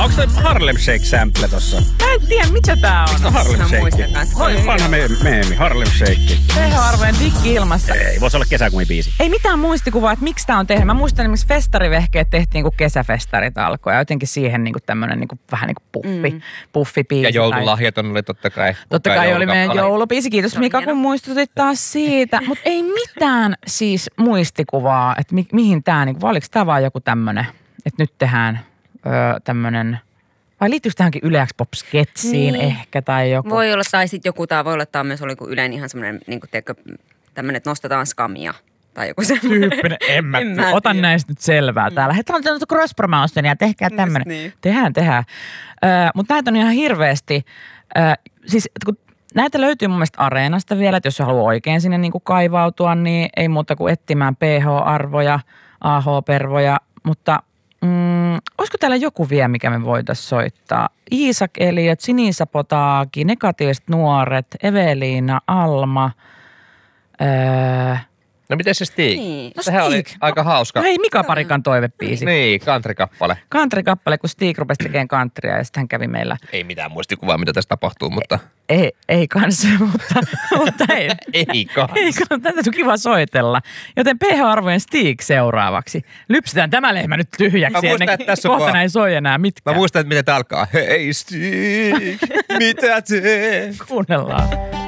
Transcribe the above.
Onko se Harlem Shake sample tossa? Mä en tiedä, mitä tää on. Harlem Shake. Vanha meemi, Harlem Shake. PH-arvojen dikki ilmassa. Ei, voisi olla kesäkumibiisi. Ei mitään muistikuvaa, että miksi tää on tehty. Mä muistan esimerkiksi festarivehkeet tehtiin, kun kesäfestarit alkoi. Ja jotenkin siihen niin kuin tämmönen niin kuin, vähän niin kuin puffibiisi. Ja joululahjat oli totta kai. Totta kai oli meidän joulubiisi. Kiitos Mika, kun muistutit taas siitä. Mutta ei mitään siis muistikuvaa, että mihin tää, niin vai oliko tää vaan joku tämmönen, että nyt tehdään tämmönen, vai liittyykö tähänkin Yle X-pop-sketsiin ehkä tai joku? Voi olla, tai sitten joku, voi olla, että myös oli kuin Ylen ihan semmoinen, niin kuin tiedätkö, tämmöinen, että nostetaan skamia. Tai joku semmoinen. Tyyppinen, otan näistä nyt selvää täällä. Hei, täällä on cross-promotion ja tehkää tämmönen. Niin. Tehdään. Mutta näitä on ihan hirveästi. Siis kun näitä löytyy mun mielestä Areenasta vielä, että jos haluaa oikein sinne niin kuin kaivautua, niin ei muuta kuin etsimään PH-arvoja, AH-pervoja. Mutta olisiko täällä joku vielä, mikä me voitaisiin soittaa? Iisak Eliot, Sinisapotaaki, Negatiiviset nuoret, Eveliina, Alma. No miten se Stig? Niin. Sehän oli aika hauska. No hei, Mika Parikan toivebiisi. Niin, country-kappale. Country-kappale, kun Stig rupesi tekemään countrya ja sitten hän kävi meillä. Ei mitään muistikuvaa, mitä tässä tapahtuu, mutta... Ei kanssa, mutta ei. Ei kanssa. Tätä on kiva soitella. Joten PH-arvojen Stig seuraavaksi. Lypsetään tämä lehmä nyt tyhjäksi ennen kohta ei soi enää mitkään. Mä muistan, että miten tämä alkaa. Hei Stig, mitä teet? Kuunnellaan.